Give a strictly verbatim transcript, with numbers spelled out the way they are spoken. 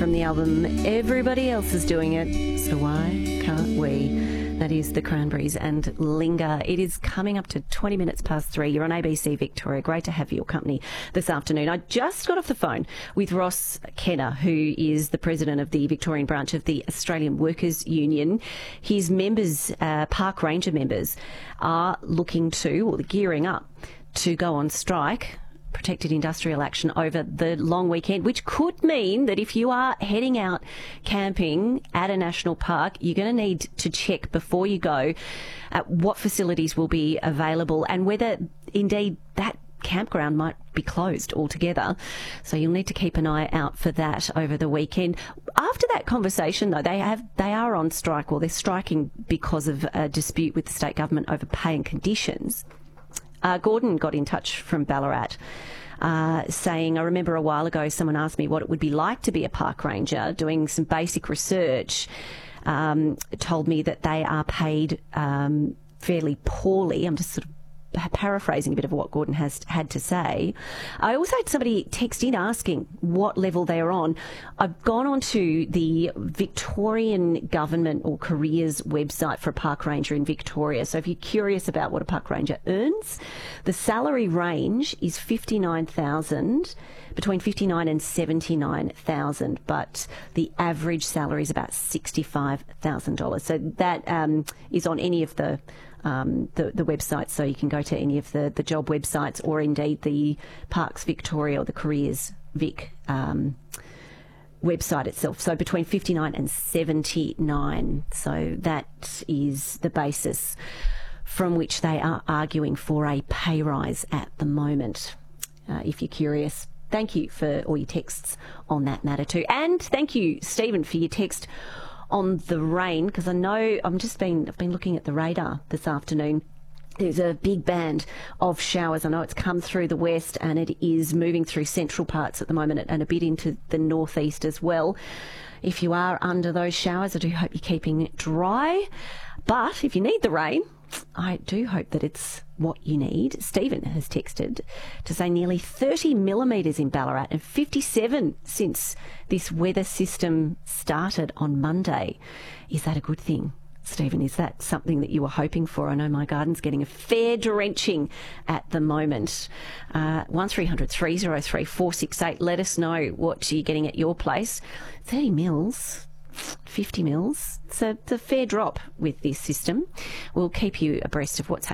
from the album Everybody Else Is Doing It, so why can't we? That is the Cranberries and Linger. It is coming up to twenty minutes past three. You're on A B C Victoria. Great to have your company this afternoon. I just got off the phone with Ross Kenner, who is the president of the Victorian branch of the Australian Workers Union. His members, uh, park ranger members, are looking to, or gearing up to go on strike, protected industrial action, over the long weekend, which could mean that if you are heading out camping at a national park, you're going to need to check before you go at what facilities will be available and whether indeed that campground might be closed altogether. So you'll need to keep an eye out for that over the weekend. After that conversation, though, they have they are on strike, or they're striking because of a dispute with the state government over pay and conditions. Uh, Gordon got in touch from Ballarat uh, saying, I remember a while ago someone asked me what it would be like to be a park ranger, doing some basic research, um, told me that they are paid um, fairly poorly. I'm just sort of paraphrasing a bit of what Gordon has had to say. I also had somebody text in asking what level they're on. I've gone onto the Victorian Government or Careers website for a park ranger in Victoria. So if you're curious about what a park ranger earns, the salary range is fifty-nine thousand, between fifty-nine and seventy-nine thousand, but the average salary is about sixty-five thousand dollars. So that um, is on any of the Um, the, the websites, so you can go to any of the, the job websites or indeed the Parks Victoria or the Careers Vic um, website itself. So between fifty-nine and seventy-nine. So that is the basis from which they are arguing for a pay rise at the moment, uh, if you're curious. Thank you for all your texts on that matter too. And thank you, Stephen, for your text on the rain, because I know I'm just been I've been looking at the radar this afternoon. There's a big band of showers. I know it's come through the west and it is moving through central parts at the moment and a bit into the northeast as well. If you are under those showers, I do hope you're keeping it dry. But if you need the rain, I do hope that it's what you need. Stephen has texted to say nearly thirty millimetres in Ballarat and fifty-seven since this weather system started on Monday. Is that a good thing, Stephen? Is that something that you were hoping for? I know my garden's getting a fair drenching at the moment. Uh, one three hundred three oh three four six eight. Let us know what you're getting at your place. thirty mils. fifty mils. It's a, it's a fair drop with this system. We'll keep you abreast of what's happening.